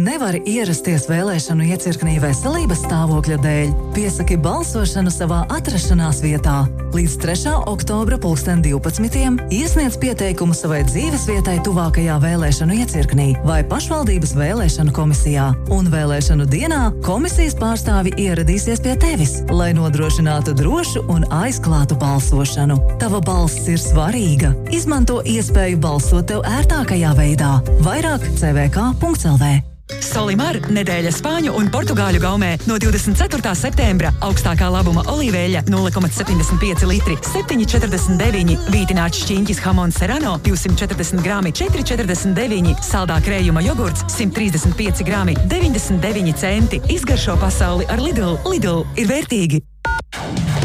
nevari ierasties vēlēšanu iecirknī veselības stāvokļa dēļ, piesaki balsošanu savā atrašanās vietā. Līdz 3. oktobra 12. iesniedz pieteikumu savai dzīvesvietai tuvākajā vēlēšanu iecirknī vai pašvaldības vēlēšanu komisijā. Un vēlēšanu dienā komisijas pārstāvi ieradīsies pie tevis, lai nodrošinātu drošu un aizklātu balsošanu. Tava balss ir svarīga. Izmanto iespēju balsot tev ērtākajā veidā. Vairāk cvk.lv. Solimar nedēļa Spāņu un Portugāļu gaumē no 24. septembra. Augstākā labuma olīveļa 0,75 litri, 7,49. Vītināts šķiņķis Hamon Serrano 240 grami, 4,49. Saldā krējuma jogurts 135 grami, 99 centi. Izgaršo pasauli ar Lidl. Lidl ir vērtīgi!